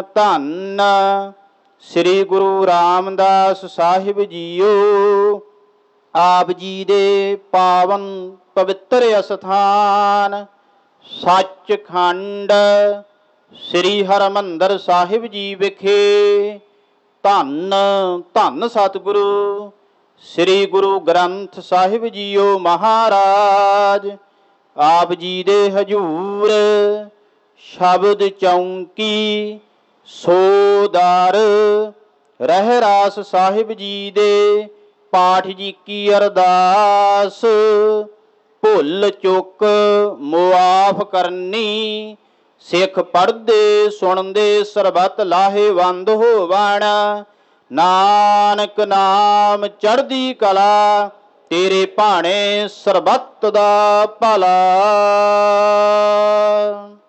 ਧੰਨ ਸ੍ਰੀ ਗੁਰੂ ਰਾਮਦਾਸ ਸਾਹਿਬ ਜੀਓ। ਆਪ ਜੀ ਦੇ ਪਾਵਨ ਪਵਿੱਤਰ ਅਸਥਾਨ ਸੱਚਖੰਡ ਸ੍ਰੀ ਹਰਿਮੰਦਰ ਸਾਹਿਬ ਜੀ ਵਿਖੇ ਧੰਨ ਧੰਨ ਸਤਿਗੁਰੂ ਸ੍ਰੀ ਗੁਰੂ ਗ੍ਰੰਥ ਸਾਹਿਬ ਜੀਓ ਮਹਾਰਾਜ ਆਪ ਜੀ ਦੇ ਹਜੂਰ ਸ਼ਬਦ ਚੌਂਕੀ ਸੋਦਾਰ ਰਹਿਰਾਸ ਸਾਹਿਬ ਜੀ ਦੇ ਪਾਠ ਜੀ ਕੀ ਅਰਦਾਸ। ਭੁੱਲ ਚੁੱਕ ਮੁਆਫ ਕਰਨੀ, ਸਿੱਖ ਪੜ੍ਹਦੇ ਸੁਣਦੇ ਸਰਬਤ ਲਾਹੇਵੰਦ ਹੋਵਣ। ਨਾਨਕ ਨਾਮ ਚੜ੍ਹਦੀ ਕਲਾ, ਤੇਰੇ ਭਾਣੇ ਸਰਬੱਤ ਦਾ ਭਲਾ।